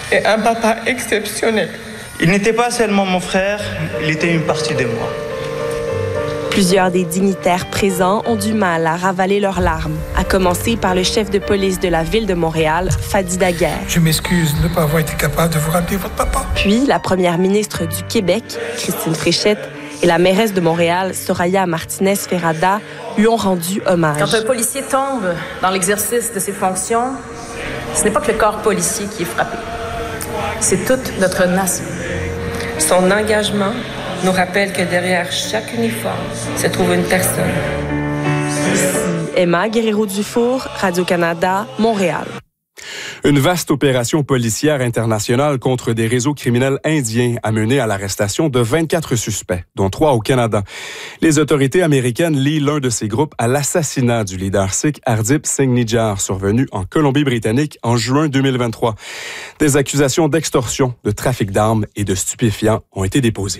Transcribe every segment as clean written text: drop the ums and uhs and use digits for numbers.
et un papa exceptionnel. Il n'était pas seulement mon frère, il était une partie de moi. Plusieurs des dignitaires présents ont du mal à ravaler leurs larmes, à commencer par le chef de police de la ville de Montréal, Fadi Daguerre. Je m'excuse de ne pas avoir été capable de vous ramener votre papa. Puis la première ministre du Québec, Christine Fréchette, et la mairesse de Montréal, Soraya Martinez-Ferrada, lui ont rendu hommage. Quand un policier tombe dans l'exercice de ses fonctions, ce n'est pas que le corps policier qui est frappé. C'est toute notre nation. Son engagement nous rappelle que derrière chaque uniforme se trouve une personne. Emma Guerrero-Dufour, Radio-Canada, Montréal. Une vaste opération policière internationale contre des réseaux criminels indiens a mené à l'arrestation de 24 suspects, dont 3 au Canada. Les autorités américaines lient l'un de ces groupes à l'assassinat du leader sikh Hardeep Singh Nijjar, survenu en Colombie-Britannique en juin 2023. Des accusations d'extorsion, de trafic d'armes et de stupéfiants ont été déposées.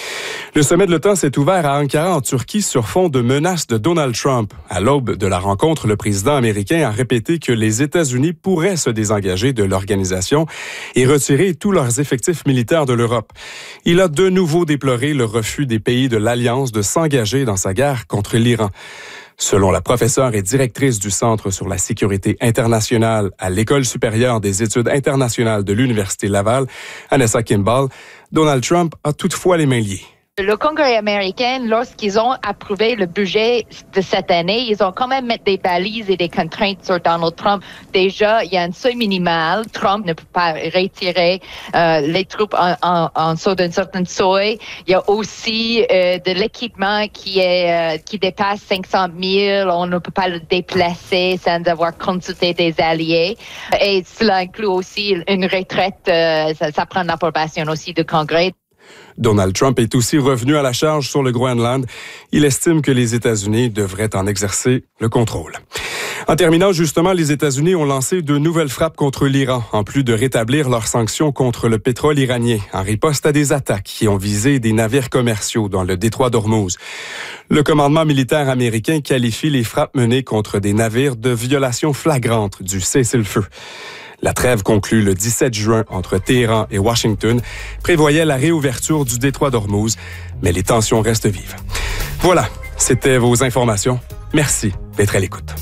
Le sommet de l'OTAN s'est ouvert à Ankara, en Turquie, sur fond de menaces de Donald Trump. À l'aube de la rencontre, le président américain a répété que les États-Unis pourraient se désengager de l'organisation et retirer tous leurs effectifs militaires de l'Europe. Il a de nouveau déploré le refus des pays de l'Alliance de s'engager dans sa guerre contre l'Iran. Selon la professeure et directrice du Centre sur la sécurité internationale à l'École supérieure des études internationales de l'Université Laval, Anessa Kimball, Donald Trump a toutefois les mains liées. Le Congrès américain, lorsqu'ils ont approuvé le budget de cette année, ils ont quand même mis des balises et des contraintes sur Donald Trump. Déjà, il y a un seuil minimal. Trump ne peut pas retirer les troupes en dessous d'un certain seuil. Il y a aussi de l'équipement qui dépasse 500 000. On ne peut pas le déplacer sans avoir consulté des alliés. Et cela inclut aussi une retraite. Ça prend l'approbation aussi du Congrès. Donald Trump est aussi revenu à la charge sur le Groenland. Il estime que les États-Unis devraient en exercer le contrôle. En terminant, justement, les États-Unis ont lancé de nouvelles frappes contre l'Iran, en plus de rétablir leurs sanctions contre le pétrole iranien, en riposte à des attaques qui ont visé des navires commerciaux dans le détroit d'Ormuz. Le commandement militaire américain qualifie les frappes menées contre des navires de violation flagrante du cessez-le-feu. La trêve conclue le 17 juin entre Téhéran et Washington prévoyait la réouverture du détroit d'Ormuz, mais les tensions restent vives. Voilà, c'était vos informations. Merci d'être à l'écoute.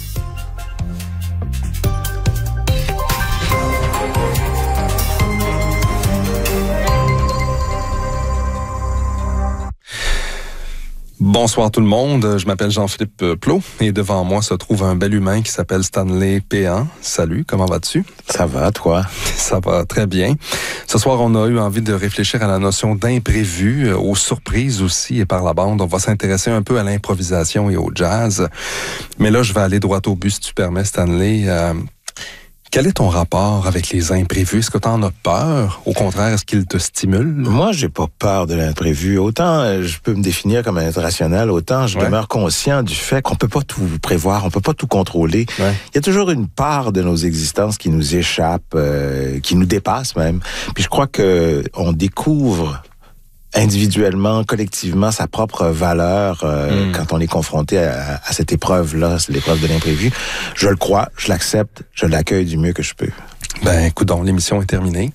Bonsoir tout le monde, je m'appelle Jean-Philippe Plot et devant moi se trouve un bel humain qui s'appelle Stanley Péan. Salut, comment vas-tu? Ça va, toi? Ça va très bien. Ce soir, on a eu envie de réfléchir à la notion d'imprévu, aux surprises aussi et par la bande. On va s'intéresser un peu à l'improvisation et au jazz. Mais là, je vais aller droit au but si tu permets, Stanley. Quel est ton rapport avec les imprévus? Est-ce que tu en as peur? Au contraire, est-ce qu'ils te stimulent? Moi, j'ai pas peur de l'imprévu. Autant je peux me définir comme un être rationnel, autant je demeure conscient du fait qu'on peut pas tout prévoir, on peut pas tout contrôler. Ouais. Il y a toujours une part de nos existences qui nous échappe, qui nous dépasse même. Puis je crois que on découvre individuellement, collectivement, sa propre valeur quand on est confronté à cette épreuve-là, c'est l'épreuve de l'imprévu. Je le crois, je l'accepte, je l'accueille du mieux que je peux. Ben, écoute donc, l'émission est terminée.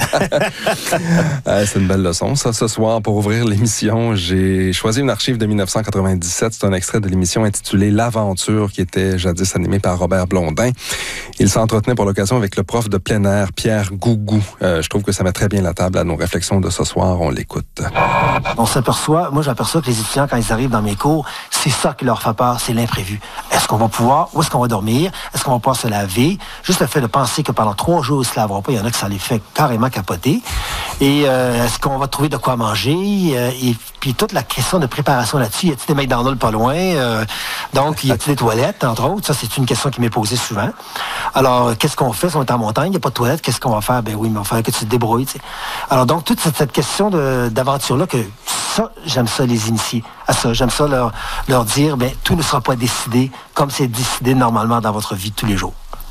C'est une belle leçon. Ça, ce soir, pour ouvrir l'émission, j'ai choisi une archive de 1997. C'est un extrait de l'émission intitulée L'Aventure, qui était jadis animée par Robert Blondin. Il s'entretenait pour l'occasion avec le prof de plein air, Pierre Gougou. Je trouve que ça met très bien la table à nos réflexions de ce soir. On l'écoute. Moi j'aperçois que les étudiants, quand ils arrivent dans mes cours, c'est ça qui leur fait peur, c'est l'imprévu. Est-ce qu'on va pouvoir, où est-ce qu'on va dormir? Est-ce qu'on va pouvoir se laver? Juste le fait de penser que pendant 3 jours, ils se laveront pas, il y en a que ça les fait carrément capoter. Et est-ce qu'on va trouver de quoi manger? Et puis toute la question de préparation là-dessus, y a-t-il des McDonald's pas loin? Donc, y a-t-il des toilettes, entre autres? Ça, c'est une question qui m'est posée souvent. Alors, qu'est-ce qu'on fait si on est en montagne, il n'y a pas de toilettes, qu'est-ce qu'on va faire? Ben oui, mais il va falloir que tu te débrouilles, tu sais. Alors, donc, toute cette question d'aventure-là, que ça, j'aime ça les initier à ça. J'aime ça leur dire, ben tout ne sera pas décidé comme c'est décidé normalement dans votre vie de tous les jours.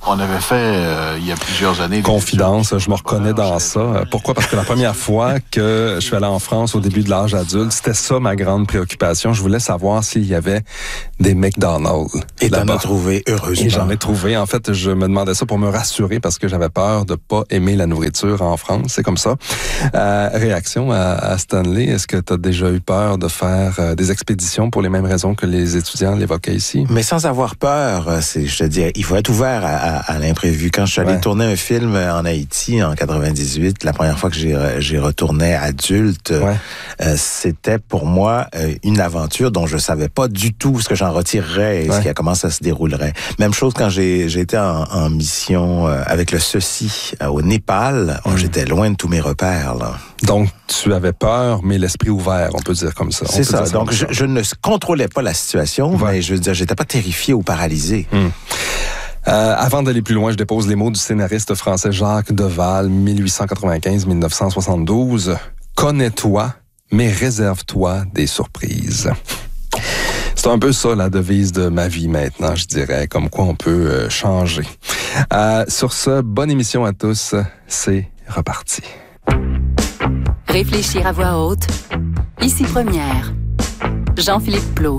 On avait fait, il y a plusieurs années... Confidence, je me reconnais dans ça. Pourquoi? Parce que la première fois que je suis allé en France au début de l'âge adulte, c'était ça ma grande préoccupation. Je voulais savoir s'il y avait des McDonald's. Et t'en as trouvé, heureusement. Et j'en ai trouvé. En fait, je me demandais ça pour me rassurer parce que j'avais peur de pas aimer la nourriture en France. C'est comme ça. Réaction à Stanley, est-ce que tu as déjà eu peur de faire des expéditions pour les mêmes raisons que les étudiants l'évoquaient ici? Mais sans avoir peur, je te dis, il faut être ouvert à l'imprévu. Quand je suis allé tourner un film en Haïti en 98, la première fois que j'y retournais adulte, c'était pour moi une aventure dont je savais pas du tout ce que j'en retirerais et comment ça se déroulerait. Même chose quand j'ai été en mission avec le Ceci au Népal. J'étais loin de tous mes repères, là. Donc, tu avais peur, mais l'esprit ouvert, on peut dire comme ça. C'est ça. Donc, je ne contrôlais pas la situation, mais je veux dire, j'étais pas terrifié ou paralysé. Avant d'aller plus loin, je dépose les mots du scénariste français Jacques Deval, 1895-1972. Connais-toi, mais réserve-toi des surprises. C'est un peu ça la devise de ma vie maintenant, je dirais, comme quoi on peut changer. Sur ce, bonne émission à tous, c'est reparti. Réfléchir à voix haute, ici Première. Jean-Philippe Plot.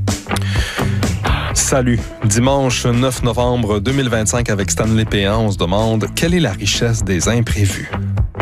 Salut. Dimanche 9 novembre 2025 avec Stanley Péan, on se demande quelle est la richesse des imprévus.